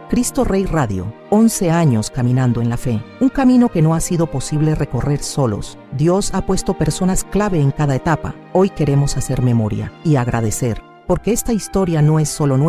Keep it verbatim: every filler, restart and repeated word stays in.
Cristo Rey Radio, once años caminando en la fe, un camino que no ha sido posible recorrer solos. Dios ha puesto personas clave en cada etapa. Hoy queremos hacer memoria y agradecer, porque esta historia no es solo nuestra,